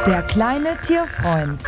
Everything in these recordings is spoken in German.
Der kleine Tierfreund.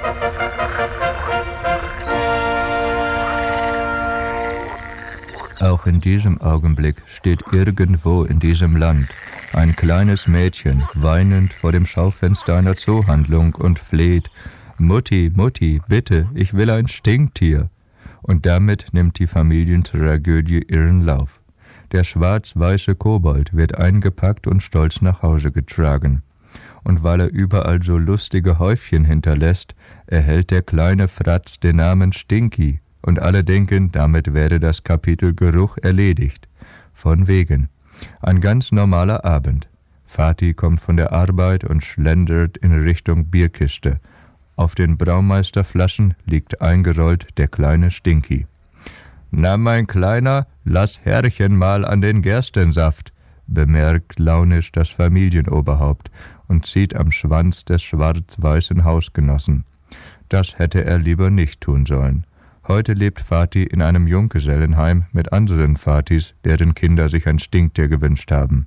Auch in diesem Augenblick steht irgendwo in diesem Land ein kleines Mädchen weinend vor dem Schaufenster einer Zoohandlung und fleht: Mutti, Mutti, bitte, ich will ein Stinktier. Und damit nimmt die Familientragödie ihren Lauf. Der schwarz-weiße Kobold wird eingepackt und stolz nach Hause getragen. Und weil er überall so lustige Häufchen hinterlässt, erhält der kleine Fratz den Namen Stinky. Und alle denken, damit wäre das Kapitel Geruch erledigt. Von wegen. Ein ganz normaler Abend. Vati kommt von der Arbeit und schlendert in Richtung Bierkiste. Auf den Braumeisterflaschen liegt eingerollt der kleine Stinky. »Na, mein Kleiner, lass Herrchen mal an den Gerstensaft«, bemerkt launisch das Familienoberhaupt und zieht am Schwanz des schwarz-weißen Hausgenossen. Das hätte er lieber nicht tun sollen. Heute lebt Vati in einem Junggesellenheim mit anderen Vatis, deren Kinder sich ein Stinktier gewünscht haben.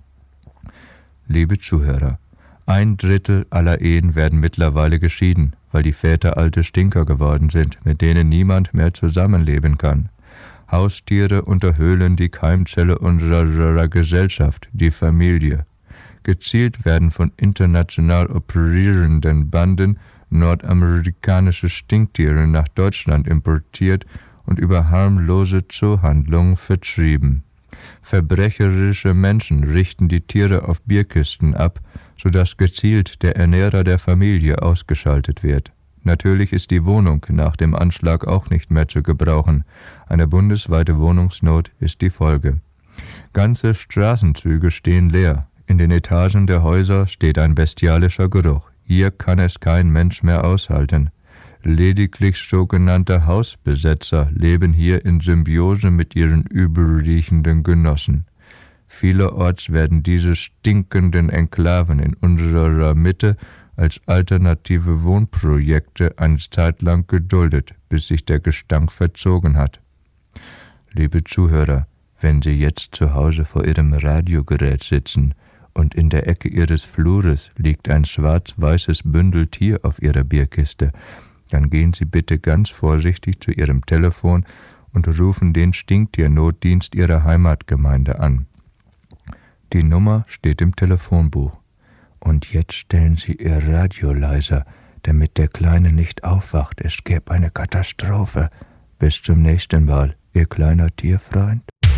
Liebe Zuhörer, 1/3 aller Ehen werden mittlerweile geschieden, weil die Väter alte Stinker geworden sind, mit denen niemand mehr zusammenleben kann. Haustiere unterhöhlen die Keimzelle unserer Gesellschaft, die Familie. Gezielt werden von international operierenden Banden nordamerikanische Stinktiere nach Deutschland importiert und über harmlose Zoohandlungen vertrieben. Verbrecherische Menschen richten die Tiere auf Bierkisten ab, sodass gezielt der Ernährer der Familie ausgeschaltet wird. Natürlich ist die Wohnung nach dem Anschlag auch nicht mehr zu gebrauchen. Eine bundesweite Wohnungsnot ist die Folge. Ganze Straßenzüge stehen leer. In den Etagen der Häuser steht ein bestialischer Geruch. Hier kann es kein Mensch mehr aushalten. Lediglich sogenannte Hausbesetzer leben hier in Symbiose mit ihren übelriechenden Genossen. Vielerorts werden diese stinkenden Enklaven in unserer Mitte als alternative Wohnprojekte eine Zeit lang geduldet, bis sich der Gestank verzogen hat. Liebe Zuhörer, wenn Sie jetzt zu Hause vor Ihrem Radiogerät sitzen und in der Ecke Ihres Flures liegt ein schwarz-weißes Bündel Tier auf Ihrer Bierkiste, dann gehen Sie bitte ganz vorsichtig zu Ihrem Telefon und rufen den Stinktiernotdienst Ihrer Heimatgemeinde an. Die Nummer steht im Telefonbuch. Und jetzt stellen Sie Ihr Radio leiser, damit der Kleine nicht aufwacht. Es gäbe eine Katastrophe. Bis zum nächsten Mal, Ihr kleiner Tierfreund.